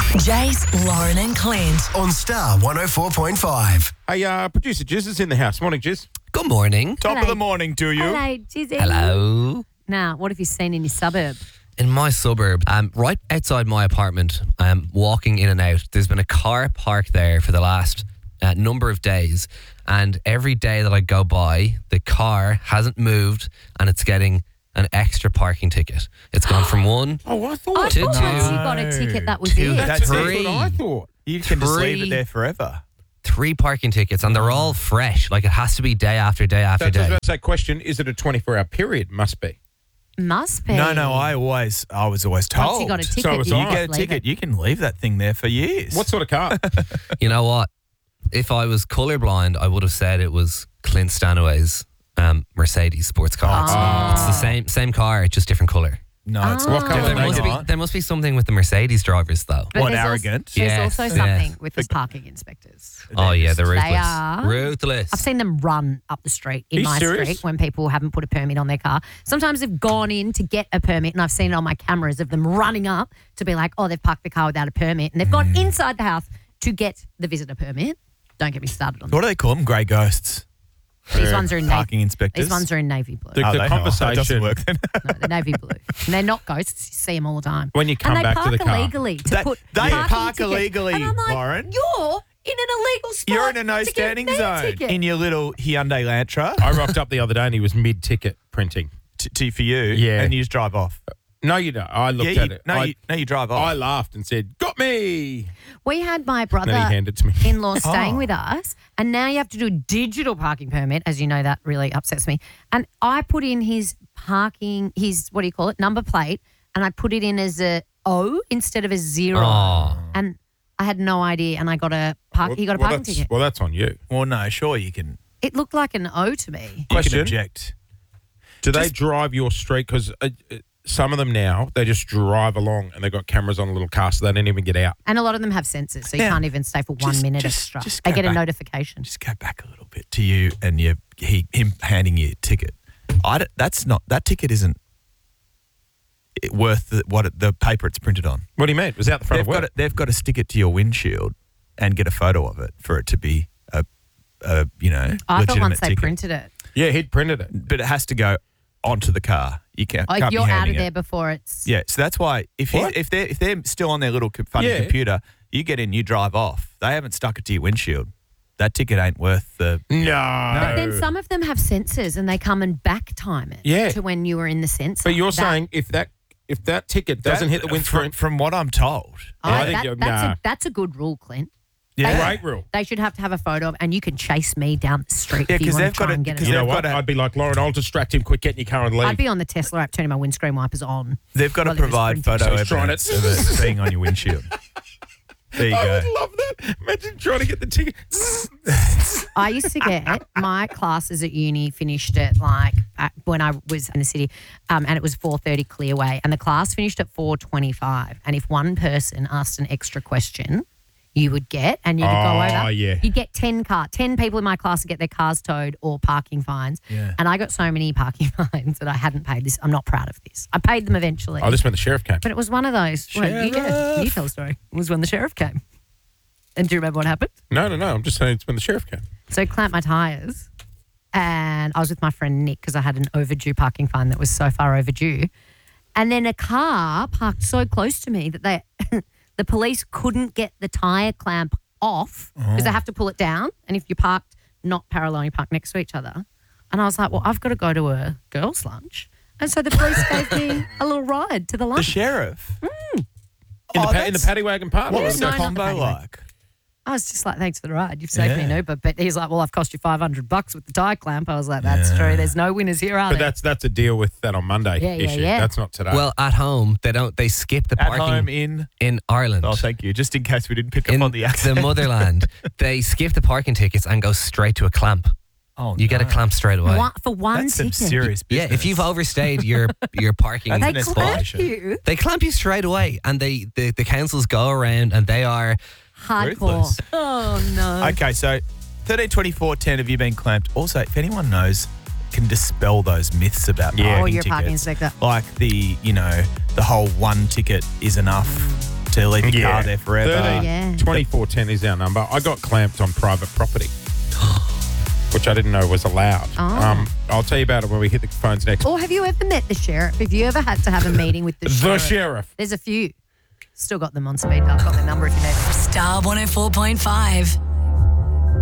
Jace, Lauren and Clint. On Star 104.5. Hey, producer Jiz is in the house. Morning, Jiz. Good morning. Top of the morning to you. Hello, Jizzy. Hello. Now, what have you seen in your suburb? In my suburb, right outside my apartment, walking in and out, there's been a car parked there for the last number of days. And every day that I go by, the car hasn't moved and it's getting an extra parking ticket. It's gone from one Oh, I I thought thought Two, once two. you got a ticket, that was Two. it. That's that's three. what I thought. You can just leave it Three. there forever. 3 parking tickets, and they're all fresh. Like, it has to be day after day after That's what I was day. about to say. Question, is it a 24-hour period? Must be. Must be. No, I was always told. Once you got a ticket, So was you I. You just get a leave ticket, it. you can leave that thing there for years. What sort of car? You know what? If I was colourblind, I would have said it was Clint Stanaway's Mercedes sports car. It's the same car, just different colour. No, it's What colour There they must, got? be, there must be something with the Mercedes drivers, though. But What, there's arrogant? Also, there's Yes, also yes. something with the parking inspectors. Oh, yeah, they're ruthless. They are. Ruthless. I've seen them run up the street in Are you my serious? street when people haven't put a permit on their car. Sometimes they've gone in to get a permit, and I've seen it on my cameras of them running up to be like, oh, they've parked the car without a permit, and they've gone inside the house to get the visitor permit. Don't get me started on that. What do they call them? Grey ghosts. These ones are in Parking navy. inspectors. These ones are in navy blue. The Oh, they know. That conversation doesn't work then. No, they're navy blue. And they're not ghosts. You see them all the time. when you come and they back park to the car. illegally to They- put they parking park tickets. illegally, and I'm like, Lauren. You're in an illegal spot. You're in a no to get standing me a zone ticket. in your little Hyundai Lantra I rocked up the other day and he was mid-ticket printing. for you, Yeah. and you just drive off. No, you don't. I looked Yeah, at it. you drive I off. laughed and said, got me. We had my Then he brother handed it to me. in-law staying Oh. with us, and now you have to do a digital parking permit. As you know, that really upsets me. And I put in his what do you call it, number plate, and I put it in as a O instead of a 0. Oh. And I had no idea, and I got he got a parking ticket. Well, that's on you. Well, no, sure you can. It looked like an O to me. You Question. can object. Do they drive your street? Because some of them now, they just drive along and they've got cameras on a little car so they don't even get out. And a lot of them have sensors, so you Yeah. can't even stay for 1 minute extra. They go get a back. notification. Just go back a little bit to you and him handing you a ticket. That ticket isn't worth the paper it's printed on. What do you mean? It was out the front of work. They've got to stick it to your windshield and get a photo of it for it to be a I thought legitimate once they ticket. printed it. Yeah, he'd printed it. But it has to go onto the car. You can't. Like can't be you're out handing of there it. before it's. Yeah, so that's why if What? they're still on their little funny Yeah. computer, you get in, you drive off. They haven't stuck it to your windshield. That ticket ain't worth the. No. But then some of them have sensors and they come and back time it Yeah. to when you were in the sensor. But you're That- saying if that ticket doesn't hit the windscreen, From what I'm told. Oh, I think that's a good rule, Clint. Yeah. great rule. They should have to have a photo of, and you can chase me down the street Yeah, if you 'cause want they've to try got and to- get 'cause it. You know they've what? gotta- I'd be like, Lauren, I'll distract him. Quick, get in your car and leave. I'd be on the Tesla app turning my windscreen wipers on. They've got to Well, it was provide printed. photo So he's trying evidence of it being on your windshield. There you I go. would love that. Imagine trying to get the ticket. I used to get my classes at uni finished at when I was in the city, and it was 4:30 Clearway, and the class finished at 4:25. And if one person asked an extra question, you would get, and you could go over. Yeah. You'd get 10 people in my class to get their cars towed or parking fines. Yeah. And I got so many parking fines that I hadn't paid this. I'm not proud of this. I paid them eventually. Oh, this when the sheriff came. But it was one of those. Wait, you tell the story. It was when the sheriff came. And do you remember what happened? No. I'm just saying it's when the sheriff came. So I clamped my tyres, and I was with my friend Nick because I had an overdue parking fine that was so far overdue. And then a car parked so close to me that the police couldn't get the tyre clamp off because they have to pull it down. And if you parked not parallel, you parked next to each other. And I was like, well, I've got to go to a girls' lunch. And so the police gave me a little ride to the The lunch. sheriff. In the paddy wagon park. What Yeah, was no, the not the combo paddy wagon. like? I was just like, thanks for the ride. You've saved me an Yeah. Uber. But he's like, well, I've cost you $500 with the tyre clamp. I was like, that's true. There's no winners here, are But there? that's a deal with that on Monday Yeah, issue. yeah. That's not today. Well, at home, they skip the At parking home in Ireland. Oh, thank you. Just in case we didn't pick in up on the accent. the motherland, they skip the parking tickets and go straight to a clamp. Oh, You get a no. clamp straight away. For one That's some ticket. serious Yeah, business. if you've overstayed your parking That's They an spot, clamp escalation. you. they clamp you straight away, and the councils go around and they are Hardcore. Ruthless. Oh, no. Okay, so 13, 24, 10, have you been clamped? Also, if anyone knows, can dispel those myths about Yeah. parking Or your tickets. parking inspector. Like the whole one ticket is enough to leave your car there forever. 30, Yeah. 2410 is our number. I got clamped on private property, which I didn't know was allowed. Oh. I'll tell you about it when we hit the phones next. Or have you ever met the sheriff? Have you ever had to have a meeting with the The sheriff? sheriff. There's a few. Still got them on speed dial. Got their number if you need them. Star 104.5.